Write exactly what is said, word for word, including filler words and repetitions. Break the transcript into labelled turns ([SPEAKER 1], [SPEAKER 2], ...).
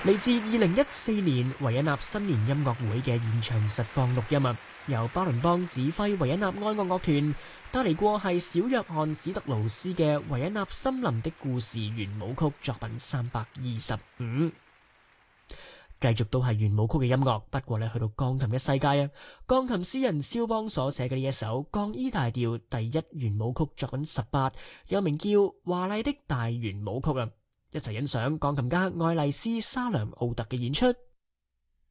[SPEAKER 1] 嚟自二零一四年維也納新年音樂會嘅現場實況錄音啊，由巴倫邦指揮維也納愛樂樂團，帶嚟過係小約翰史特勞斯嘅維也納森林的故事圓舞曲作品三百二十五。繼續都係圓舞曲嘅音樂，不過咧去到鋼琴嘅世界啊，鋼琴詩人肖邦所寫嘅呢一首降 E 大調第一圓舞曲作品十八，又名叫華麗的大圓舞曲啊，一齊欣賞鋼琴家愛麗絲沙良奧特嘅演出。